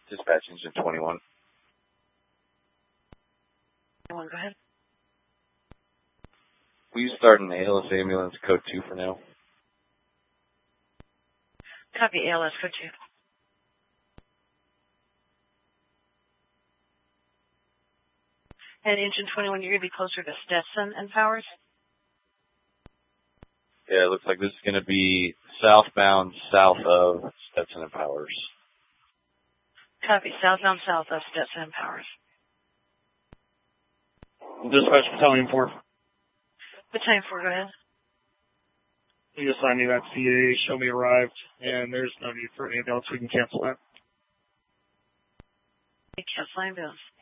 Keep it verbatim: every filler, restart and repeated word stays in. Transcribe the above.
Dispatch engine twenty-one. Go ahead. Will you start an A L S ambulance code two for now? Copy, A L S code two. And engine twenty-one, you're going to be closer to Stetson and Powers? Yeah, it looks like this is going to be southbound south of Stetson and Powers. Copy, southbound south of Stetson and Powers. Dispatch Battalion four. Battalion four, go ahead. You assign me that C A, show me arrived, and there's no need for anything else. We can cancel that. Cancel ambulance.